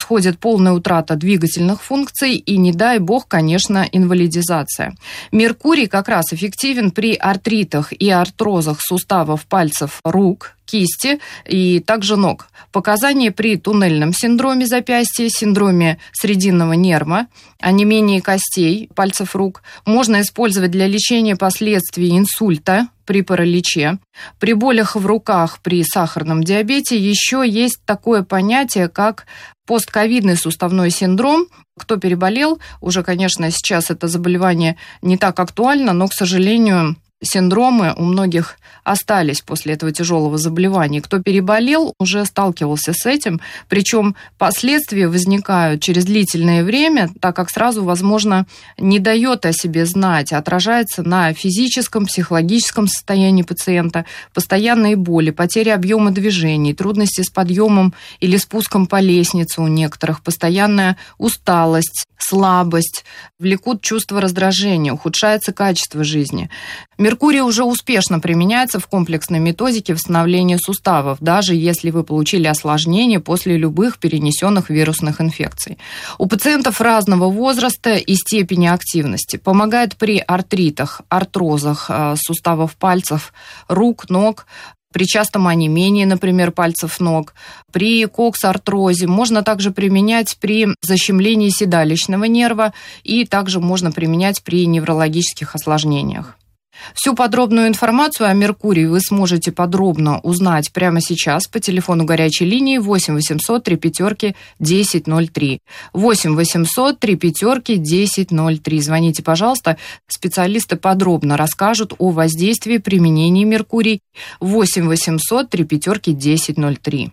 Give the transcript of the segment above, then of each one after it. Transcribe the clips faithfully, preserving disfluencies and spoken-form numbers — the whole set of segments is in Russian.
происходит полная утрата двигательных функций и, не дай бог, конечно, инвалидизация. Меркурий как раз эффективен при артритах и артрозах суставов пальцев рук, кисти и также ног. Показания при туннельном синдроме запястья, синдроме срединного нерва, онемении костей пальцев рук можно использовать для лечения последствий инсульта при параличе. При болях в руках при сахарном диабете еще есть такое понятие, как постковидный суставной синдром. Кто переболел, уже, конечно, сейчас это заболевание не так актуально, но, к сожалению, синдромы у многих остались после этого тяжелого заболевания. Кто переболел, уже сталкивался с этим, причем последствия возникают через длительное время, так как сразу, возможно, не дает о себе знать, отражается на физическом, психологическом состоянии пациента, постоянные боли, потеря объема движений, трудности с подъемом или спуском по лестнице у некоторых, постоянная усталость, слабость, влекут чувство раздражения, ухудшается качество жизни. Меркурий уже успешно применяется в комплексной методике восстановления суставов, даже если вы получили осложнения после любых перенесенных вирусных инфекций. У пациентов разного возраста и степени активности. Помогает при артритах, артрозах суставов пальцев, рук, ног, при частом онемении, например, пальцев ног, при коксартрозе. Можно также применять при защемлении седалищного нерва и также можно применять при неврологических осложнениях. Всю подробную информацию о Меркурии вы сможете подробно узнать прямо сейчас по телефону горячей линии восемь восемьсот три пятерки десять ноль три. восемь восемьсот три пятерки десять ноль три. Звоните, пожалуйста, специалисты подробно расскажут о воздействии применения Меркурий. восемь восемьсот три пятерки десять ноль три.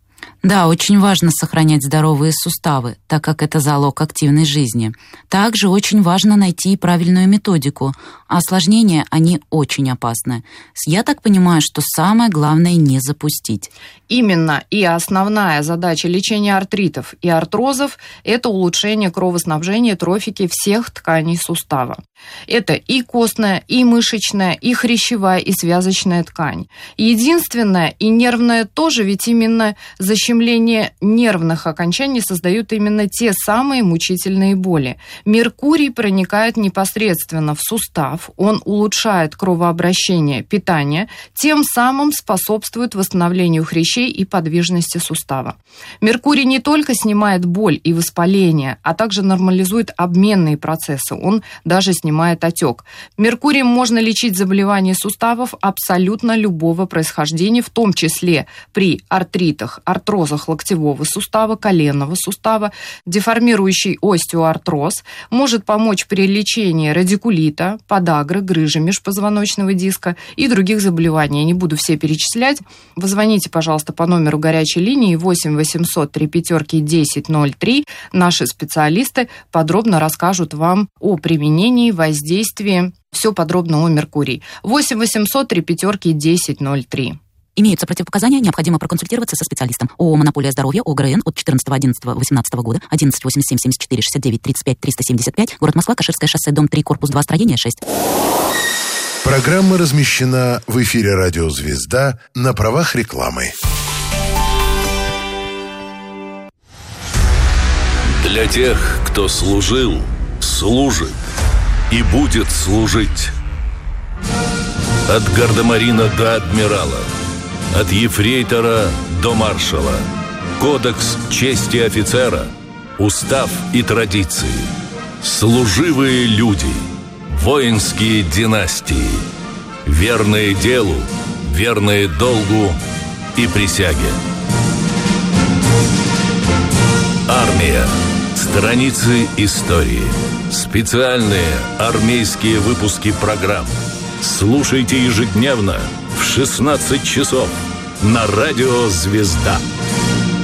Да, очень важно сохранять здоровые суставы, так как это залог активной жизни. Также очень важно найти правильную методику. А осложнения, они очень опасны. Я так понимаю, что самое главное не запустить. Именно. И основная задача лечения артритов и артрозов – это улучшение кровоснабжения, трофики всех тканей сустава. Это и костная, и мышечная, и хрящевая, и связочная ткань. Единственное, и нервная тоже, ведь именно защемление нервных окончаний создают именно те самые мучительные боли. Меркурий проникает непосредственно в сустав, он улучшает кровообращение, питание, тем самым способствует восстановлению хрящей и подвижности сустава. Меркурий не только снимает боль и воспаление, а также нормализует обменные процессы, он даже снимает отек. Меркурием можно лечить заболевания суставов абсолютно любого происхождения, в том числе при артритах, артрозах локтевого сустава, коленного сустава, деформирующий остеоартроз, может помочь при лечении радикулита, подагры, грыжи межпозвоночного диска и других заболеваний. Я не буду все перечислять. Вы звоните, пожалуйста, по номеру горячей линии восемь восемьсот три пятерки десять ноль три. Наши специалисты подробно расскажут вам о применении, воздействии. Все подробно о Меркурии. восемь восемьсот три пятерки десять ноль три. Имеются противопоказания, необходимо проконсультироваться со специалистом. ООО «Монополия здоровья», ОГРН от четырнадцатого одиннадцатого восемнадцатого года, одиннадцать восемьдесят семь семьдесят четыре шестьдесят девять тридцать пять триста семьдесят пять, город Москва, Каширское шоссе, дом три, корпус два, строение шесть. Программа размещена в эфире «Радио Звезда» на правах рекламы. Для тех, кто служил, служит и будет служить. От гардемарина до адмирала, от ефрейтора до маршала. Кодекс чести офицера, устав и традиции. Служивые люди, воинские династии. Верные делу, верные долгу и присяге. Армия. Страницы истории. Специальные армейские выпуски программ. Слушайте ежедневно в шестнадцать часов на радио «Звезда».